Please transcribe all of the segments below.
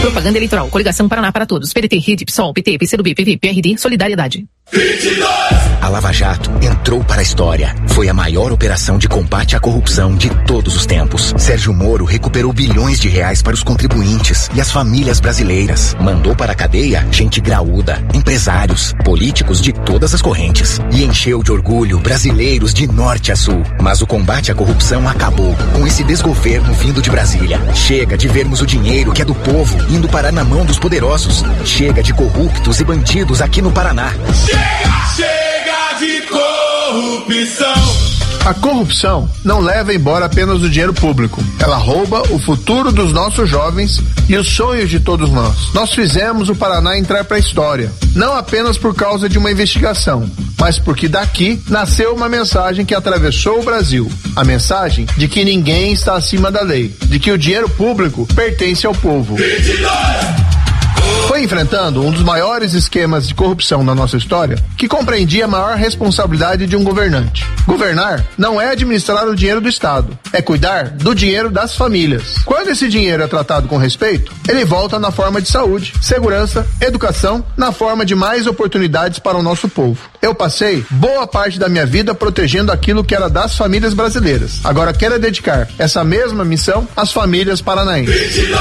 Propaganda eleitoral. Coligação Paraná para Todos. PDT, Rede, PSOL, PT, PCdoB, PV, PRD, Solidariedade. 22! A Lava Jato entrou para a história. Foi a maior operação de combate à corrupção de todos os tempos. Sérgio Moro recuperou bilhões de reais para os contribuintes e as famílias brasileiras. Mandou para a cadeia gente graúda, empresários, políticos de todas as correntes. E encheu de orgulho brasileiros de norte a sul. Mas o combate à corrupção acabou com esse desgoverno vindo de Brasília. Chega de vermos o dinheiro que é do povo indo parar na mão dos poderosos. Chega de corruptos e bandidos aqui no Paraná. Chega de corrupção. A corrupção não leva embora apenas o dinheiro público. Ela rouba o futuro dos nossos jovens e os sonhos de todos nós. Nós fizemos o Paraná entrar para a história, não apenas por causa de uma investigação, mas porque daqui nasceu uma mensagem que atravessou o Brasil. A mensagem de que ninguém está acima da lei, de que o dinheiro público pertence ao povo. 22! Foi enfrentando um dos maiores esquemas de corrupção da nossa história que compreendia a maior responsabilidade de um governante. Governar não é administrar o dinheiro do Estado, é cuidar do dinheiro das famílias. Quando esse dinheiro é tratado com respeito, ele volta na forma de saúde, segurança, educação, na forma de mais oportunidades para o nosso povo. Eu passei boa parte da minha vida protegendo aquilo que era das famílias brasileiras. Agora quero dedicar essa mesma missão às famílias paranaenses. 22!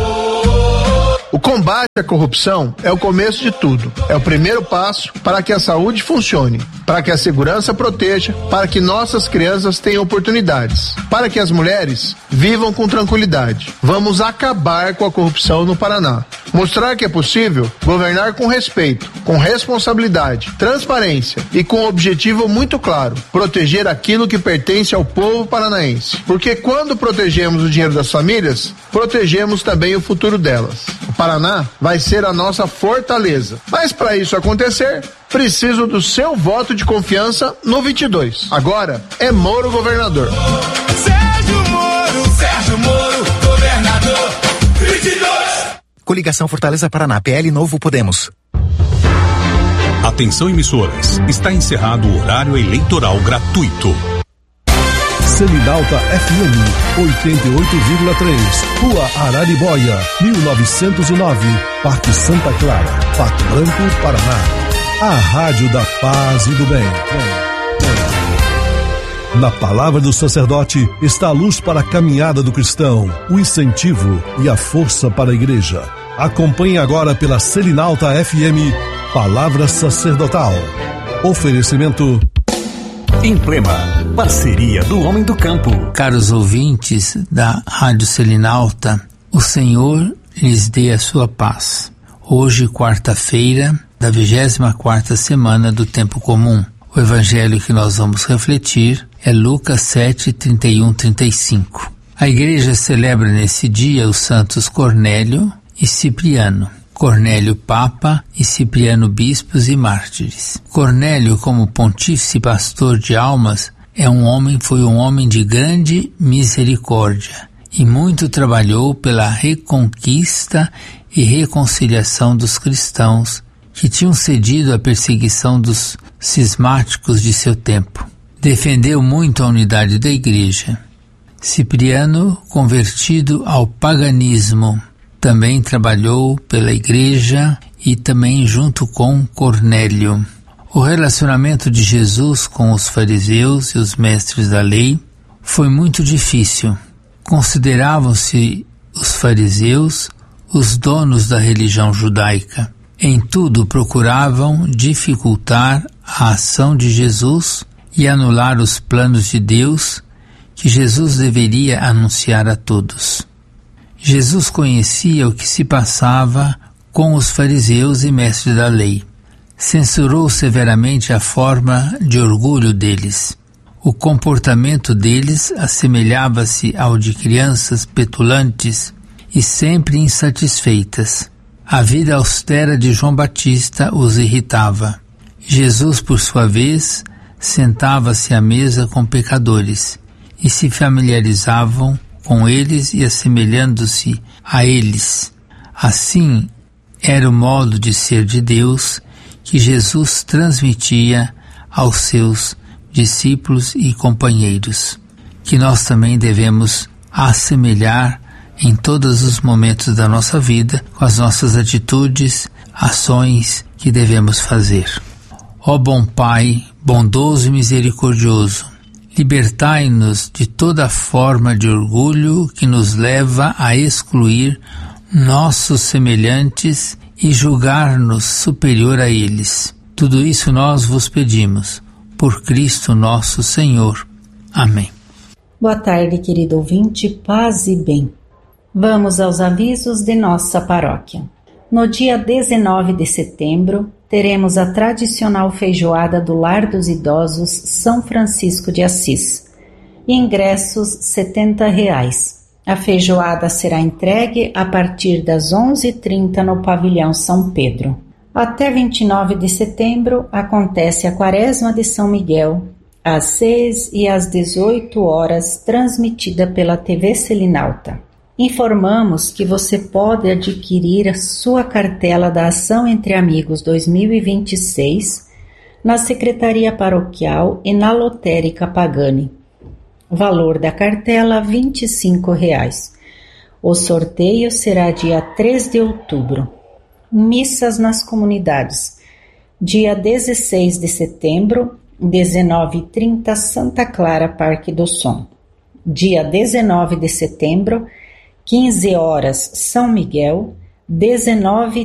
O combate à corrupção é o começo de tudo. É o primeiro passo para que a saúde funcione, para que a segurança proteja, para que nossas crianças tenham oportunidades, para que as mulheres vivam com tranquilidade. Vamos acabar com a corrupção no Paraná. Mostrar que é possível governar com respeito, com responsabilidade, transparência e com um objetivo muito claro: proteger aquilo que pertence ao povo paranaense. Porque quando protegemos o dinheiro das famílias, protegemos também o futuro delas. O Paraná vai ser a nossa fortaleza. Mas para isso acontecer, preciso do seu voto de confiança no 22. Agora é Moro governador. Sérgio Moro, governador. 22! Coligação Fortaleza Paraná, PL Novo Podemos. Atenção emissoras, está encerrado o horário eleitoral gratuito. Selinalta FM 88,3, Rua Araribóia, 1909, Parque Santa Clara, Pato Branco, Paraná. A Rádio da Paz e do Bem. Na palavra do sacerdote está a luz para a caminhada do cristão, o incentivo e a força para a igreja. Acompanhe agora pela Selinalta FM, Palavra Sacerdotal. Oferecimento Emblema, parceria do homem do campo. Caros ouvintes da Rádio Selinalta, o Senhor lhes dê a sua paz. Hoje, quarta-feira, da 24ª semana do Tempo Comum. O evangelho que nós vamos refletir é Lucas 7, 31, 35. A igreja celebra nesse dia os santos Cornélio e Cipriano. Cornélio Papa e Cipriano bispos e mártires. Cornélio, como pontífice pastor de almas, foi um homem de grande misericórdia e muito trabalhou pela reconquista e reconciliação dos cristãos que tinham cedido à perseguição dos cismáticos de seu tempo. Defendeu muito a unidade da igreja. Cipriano, convertido ao paganismo, também trabalhou pela igreja e também junto com Cornélio. O relacionamento de Jesus com os fariseus e os mestres da lei foi muito difícil. Consideravam-se os fariseus os donos da religião judaica. Em tudo procuravam dificultar a ação de Jesus e anular os planos de Deus que Jesus deveria anunciar a todos. Jesus conhecia o que se passava com os fariseus e mestres da lei. Censurou severamente a forma de orgulho deles. O comportamento deles assemelhava-se ao de crianças petulantes e sempre insatisfeitas. A vida austera de João Batista os irritava. Jesus, por sua vez, sentava-se à mesa com pecadores e se familiarizavam com eles e assemelhando-se a eles. Assim era o modo de ser de Deus que Jesus transmitia aos seus discípulos e companheiros, que nós também devemos assemelhar em todos os momentos da nossa vida, com as nossas atitudes, ações que devemos fazer. Ó bom Pai, bondoso e misericordioso, libertai-nos de toda forma de orgulho que nos leva a excluir nossos semelhantes e julgar-nos superior a eles. Tudo isso nós vos pedimos, por Cristo nosso Senhor. Amém. Boa tarde, querido ouvinte, paz e bem. Vamos aos avisos de nossa paróquia. No dia 19 de setembro, teremos a tradicional feijoada do Lar dos Idosos São Francisco de Assis. Ingressos R$ 70. A feijoada será entregue a partir das 11h30 no pavilhão São Pedro. Até 29 de setembro acontece a Quaresma de São Miguel, às 6 e às 18 horas, transmitida pela TV Selinalta. Informamos que você pode adquirir a sua cartela da Ação Entre Amigos 2026 na Secretaria Paroquial e na Lotérica Pagani. O valor da cartela R$ 25. O sorteio será dia 3 de outubro. Missas nas comunidades. Dia 16 de setembro, 19h30, Santa Clara, Parque do Som. Dia 19 de setembro, 15 horas, São Miguel, 19h30,